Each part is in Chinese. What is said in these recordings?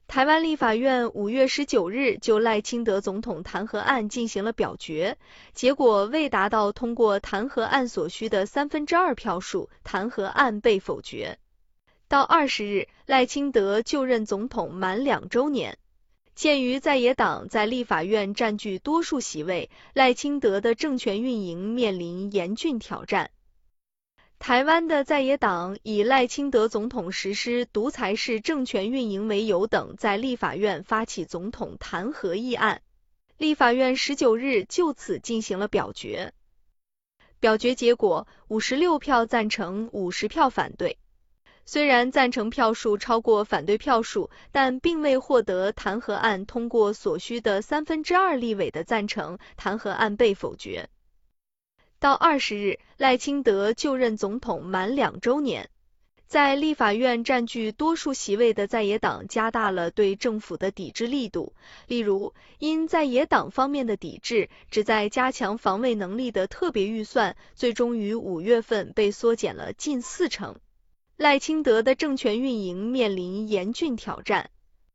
台湾立法院5月19日就赖清德总统弹劾案进行了表决，结果未达到通过弹劾案所需的2/3票数，弹劾案被否决。到20日，赖清德就任总统满2周年。鉴于在野党在立法院占据多数席位，赖清德的政权运营面临严峻挑战。台湾的在野党以赖清德总统实施独裁式政权运营为由等，在立法院发起总统弹劾议案。立法院19日就此进行了表决。表决结果56票赞成，50票反对。虽然赞成票数超过反对票数，但并未获得弹劾案通过所需的2/3立委的赞成，弹劾案被否决。到20日，赖清德就任总统满2周年。在立法院占据多数席位的在野党加大了对政府的抵制力度，例如，因在野党方面的抵制，旨在加强防卫能力的特别预算，最终于5月份被缩减了近40%。赖清德的政权运营面临严峻挑战。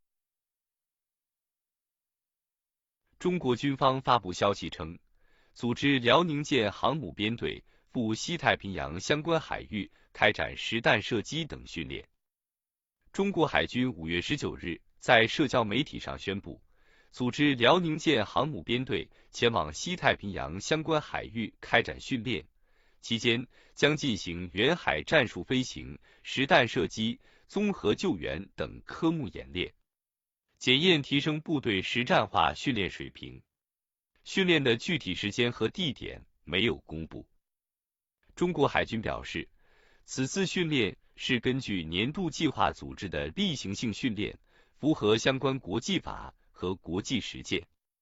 中国军方发布消息称，组织辽宁舰航母编队赴西太平洋相关海域开展实弹射击等训练。中国海军5月19日在社交媒体上宣布，组织辽宁舰航母编队前往西太平洋相关海域开展训练，期间将进行远海战术飞行、实弹射击、综合救援等科目演练，检验提升部队实战化训练水平。训练的具体时间和地点没有公布。中国海军表示，此次训练是根据年度计划组织的例行性训练，符合相关国际法和国际实践。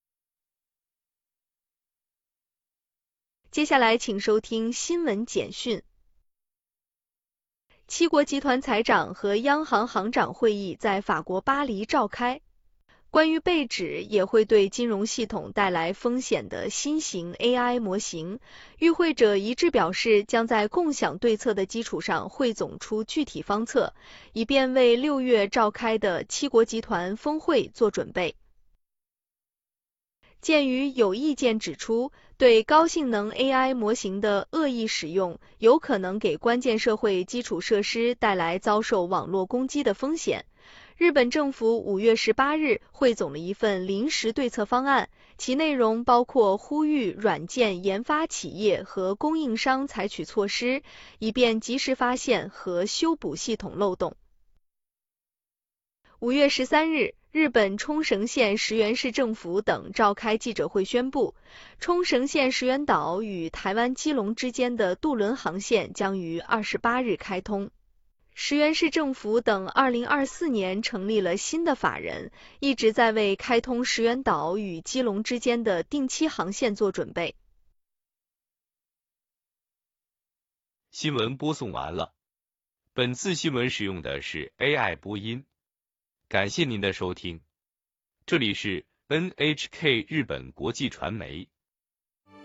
接下来请收听新闻简讯。七国集团财长和央行行长会议在法国巴黎召开。关于被指也会对金融系统带来风险的新型 AI 模型，与会者一致表示将在共享对策的基础上汇总出具体方策，以便为6月召开的七国集团峰会做准备。鉴于有意见指出，对高性能 AI 模型的恶意使用有可能给关键社会基础设施带来遭受网络攻击的风险，日本政府5月18日汇总了一份临时对策方案，其内容包括呼吁软件研发企业和供应商采取措施，以便及时发现和修补系统漏洞。5月13日，日本冲绳县石垣市政府等召开记者会宣布，冲绳县石垣岛与台湾基隆之间的渡轮航线将于28日开通。石垣市政府等2024年成立了新的法人，一直在为开通石垣岛与基隆之间的定期航线做准备。 新闻播送完了，本次新闻使用的是 AI 播音。感谢您的收听，这里是 NHK 日本国际传媒。